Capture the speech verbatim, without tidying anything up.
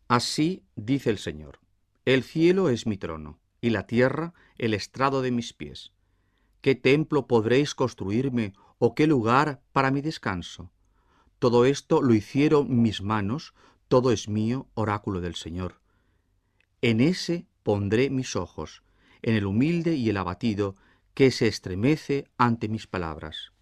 Así dice el Señor: el cielo es mi trono, y la tierra el estrado de mis pies. ¿Qué templo podréis construirme, o qué lugar para mi descanso? Todo esto lo hicieron mis manos, todo es mío, oráculo del Señor. En ese pondré mis ojos, en el humilde y el abatido, que se estremece ante mis palabras.